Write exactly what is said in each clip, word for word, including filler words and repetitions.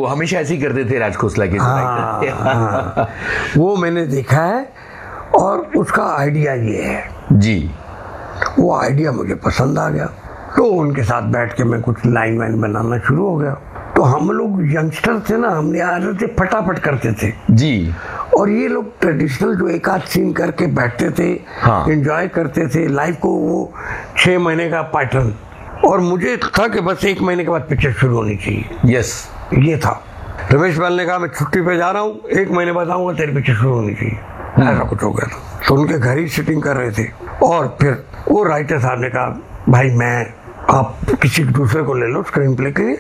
हमेशा ऐसे ही करते थे राज खोसला के। हाँ, हाँ, वो मैंने देखा है और उसका आइडिया ये है जी। वो आइडिया मुझे पसंद आ गया, तो उनके साथ बैठ के मैं कुछ लाइन वाइन बनाना शुरू हो गया। तो हम लोग यंगस्टर थे ना, हमने आदत से फटाफट करते थे जी। और ये लोग ट्रेडिशनल जो एक आध सीन करके बैठते थे, हाँ। एंजॉय करते थे लाइफ को, वो छह महीने का पैटर्न। और मुझे था कि बस एक महीने के बाद पिक्चर शुरू होनी चाहिए। यस, ये था। रमेश बाल ने कहा मैं छुट्टी पे जा रहा हूँ, एक महीने बाद आऊंगा, तेरी पिक्चर शुरू होनी चाहिए। ऐसा कुछ हो गया था। तो उनके घर ही शूटिंग कर रहे थे और फिर वो राइटर साहब ने कहा भाई मैं आप किसी दूसरे को ले लो स्क्रीन प्ले के लिए।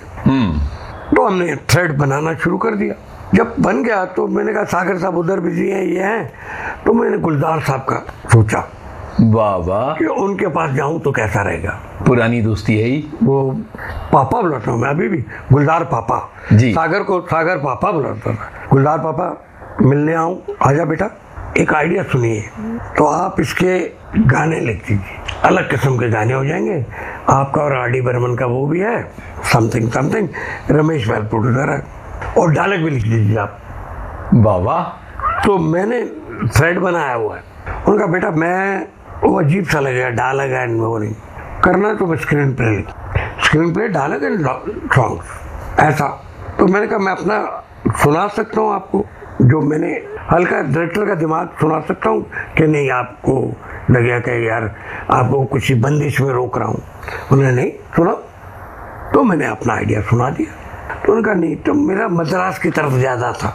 तो हमने थ्रेड बनाना शुरू कर दिया। जब बन गया तो मैंने कहा सागर साहब उधर बिजी हैं, ये हैं। तो मैंने गुलजार साहब का सोचा, वाह वाह, कि उनके पास जाऊं तो कैसा रहेगा। पुरानी दोस्ती है ही। वो पापा बुलाता हूँ मैं अभी भी, गुलजार पापा जी। सागर को सागर पापा बुलाता था। गुलजार पापा मिलने आऊं, आजा बेटा, एक आइडिया सुनिए, तो आप इसके गाने लिख दीजिए, अलग किस्म के गाने हो जाएंगे। आपका और आर डी बर्मन का वो भी है, समथिंग समथिंग, रमेश बैल प्रोड्यूसर है, और डायलॉग भी लिख दीजिए आप। वाह वाह। तो मैंने थ्रेड बनाया हुआ है। उनका बेटा मैं वो अजीब सा लगेगा, डायलॉग एंड वो नहीं करना, तो मैं स्क्रीन प्ले लिख screen play dialogue and songs ऐसा। तो मैंने कहा मैं अपना सुना सकता हूँ आपको, जो मैंने हल्का डायरेक्टर का दिमाग सुना सकता हूँ कि नहीं आपको लगेगा कि यार आपको कुछ बंदिश में रोक रहा हूँ। उन्होंने नहीं सुना, तो मैंने अपना आइडिया सुना दिया। तो उन्होंने कहा नहीं, तो मेरा मद्रास की तरफ ज्यादा था,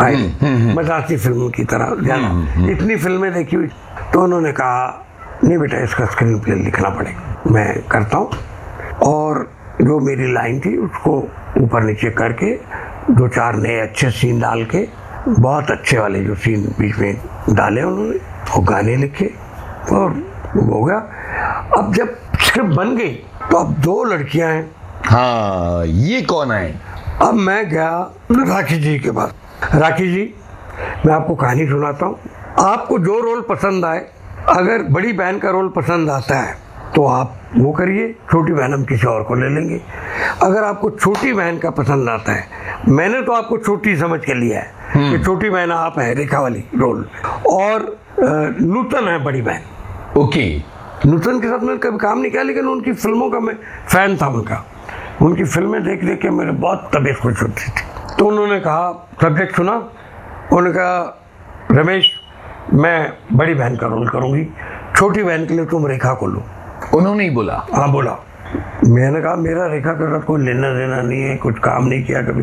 मद्रासी फिल्म की तरह ज्यादा, इतनी फिल्में देखी हुई। तो उन्होंने कहा नहीं बेटा इसका स्क्रीन प्ले लिखना पड़ेगा, मैं करता हूँ। और जो मेरी लाइन थी उसको ऊपर नीचे करके दो चार नए अच्छे सीन डाल के, बहुत अच्छे वाले जो सीन बीच में डाले उन्होंने, वो गाने लिखे और हो गया। अब जब स्क्रिप्ट बन गई तो अब दो लड़कियां हैं। हाँ, ये कौन है? अब मैं गया राखी जी के पास। राखी जी, मैं आपको कहानी सुनाता हूँ, आपको जो रोल पसंद आए, अगर बड़ी बहन का रोल पसंद आता है तो आप वो करिए, छोटी बहन हम किसी और को ले लेंगे। अगर आपको छोटी बहन का पसंद आता है, मैंने तो आपको छोटी समझ के लिया है कि छोटी बहन आप है, रेखा वाली रोल, और नूतन है बड़ी बहन। ओके। नूतन के साथ मैंने कभी काम नहीं किया, लेकिन उनकी फिल्मों का मैं फैन था उनका, उनकी फिल्में देख देख के मेरे बहुत तबीयत खुश होती थी। तो उन्होंने कहा सब्जेक्ट सुना, उन्होंने कहा रमेश मैं बड़ी बहन का रोल करूंगी, छोटी बहन के लिए तुम रेखा को लो। उन्होंने ही बोला? हाँ बोला। मैंने कहा मेरा रेखा के साथ कोई लेना देना नहीं है, कुछ काम नहीं किया कभी,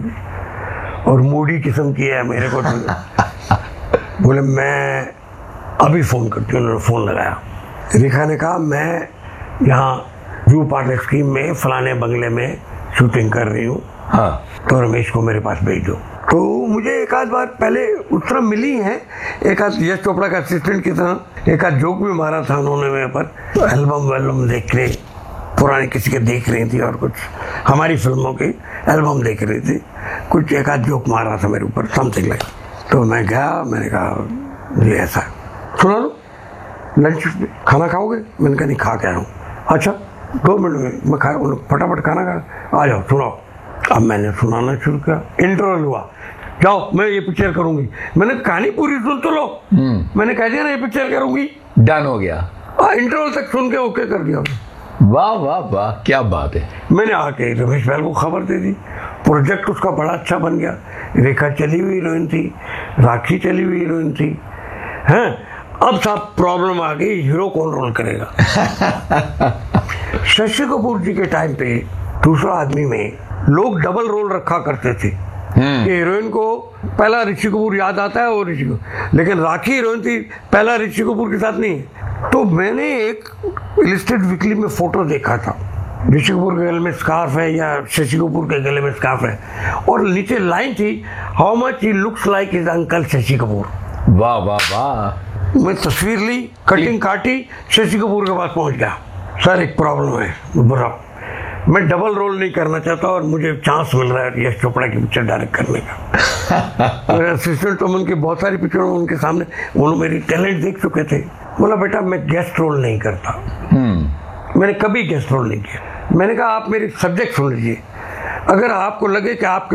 और मूडी किस्म की है मेरे को। बोले मैं अभी फोन करती हूँ। उन्होंने फोन लगाया, रेखा ने कहा मैं यहाँ जू पार्क स्कीम में फलाने बंगले में शूटिंग कर रही हूँ, हाँ, तो रमेश को मेरे पास भेज दो। तो मुझे एक आध बार पहले उस तरह मिली है, एक आध यश चोपड़ा का असिस्टेंट की तरह एक आध जोक भी मारा था उन्होंने मेरे पर। तो एल्बम वेल्बम देख रहे, पुराने किसी के देख रही थी, और कुछ हमारी फिल्मों की एल्बम देख रही थी, कुछ एक आध जोक मारा था मेरे ऊपर, समथिंग लाइक। तो मैं गया, मैंने कहा ये ऐसा सुना लो, लंच खाना खाओगे? मैंने कहा नहीं खा के आया हूँ। अच्छा दो मिनट में मैं खा, फटाफट खाना खा, आ जाओ सुनाओ। अब मैंने सुनाना शुरू किया, इंटरवल हुआ, जाओ मैं ये पिक्चर करूंगी। मैंने कहानी पूरी सुन तो लो, मैंने कह दिया ना ये पिक्चर करूंगी, डन हो गया। इंटरवल तक सुन के ओके कर दिया। वाह वाह वाह, क्या बात है। मैंने आके रमेश भाई को खबर दे दी, प्रोजेक्ट उसका बड़ा अच्छा बन गया। रेखा चली हुई हीरोइन थी, राखी चली हुई हीरोइन थी, हैं। अब साहब प्रॉब्लम आ गई, हीरो कौन रोल करेगा। शशि कपूर जी के टाइम पे दूसरा आदमी में लोग डबल रोल रखा करते थे कि हीरोइन को पहला ऋषि कपूर याद आता है और ऋषि कपूर, लेकिन राखी हीरोइन थी, पहला ऋषि कपूर के साथ नहीं। तो मैंने एक इलस्ट्रेट वीकली में फोटो देखा था, ऋषि कपूर के गले में स्कार्फ है या शशि कपूर के गले में स्कार्फ है, और नीचे लाइन थी how much he looks like his uncle Shashi Kapoor. वाह वाह वाह। मैं तस्वीर ली, कटिंग काटी, शशि कपूर के पास पहुंच गया, सर एक प्रॉब्लम है बुरा, मैं डबल रोल नहीं करना चाहता और मुझे चांस मिल रहा है यश चोपड़ा की पिक्चर डायरेक्ट करने का। मेरे असिस्टेंट तो उनकी बहुत सारी पिक्चरों में उनके सामने उन्होंने मेरी टैलेंट देख चुके थे। बोला बेटा मैं गेस्ट रोल नहीं करता, मैंने कभी गेस्ट रोल नहीं किया। मैंने कहा आप मेरी सब्जेक्ट सुन लीजिए, अगर आपको लगे कि आप